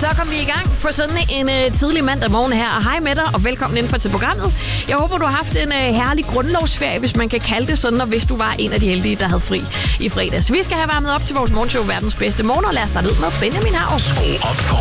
Så kom vi i gang på sådan en tidlig mandag morgen her. Og hej med dig, og velkommen indenfor til programmet. Jeg håber, du har haft en herlig grundlovsferie, hvis man kan kalde det sådan, og hvis du var en af de heldige, der havde fri i fredags. Vi skal have varmet op til vores morgenshow Verdens Bedste Morgen, og lad os starte ud med Benjamin Hav. Skru op for